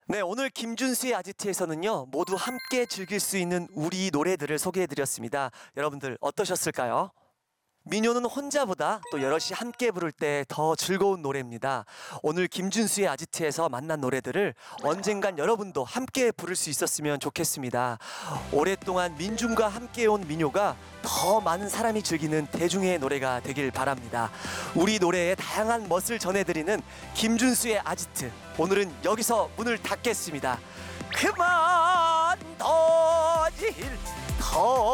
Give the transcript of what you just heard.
네, 오늘 김준수의 아지트에서는요, 모두 함께 즐길 수 있는 우리 노래들을 소개해드렸습니다. 여러분들 어떠셨을까요? 민요는 혼자보다 또 여럿이 함께 부를 때 더 즐거운 노래입니다. 오늘 김준수의 아지트에서 만난 노래들을 언젠간 여러분도 함께 부를 수 있었으면 좋겠습니다. 오랫동안 민중과 함께 온 민요가 더 많은 사람이 즐기는 대중의 노래가 되길 바랍니다. 우리 노래의 다양한 멋을 전해드리는 김준수의 아지트, 오늘은 여기서 문을 닫겠습니다. 그만 던질 더